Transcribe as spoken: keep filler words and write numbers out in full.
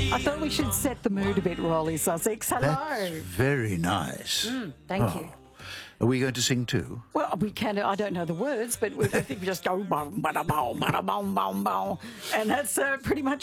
I thought we should set the mood a bit, Rolly Sussex. Hello. That's very nice. Mm, thank oh. you. Are we going to sing too? Well, we can. I don't know the words, but we, I think we just go bum, bada, bum, bada, bum, bum, bum, and that's uh, pretty much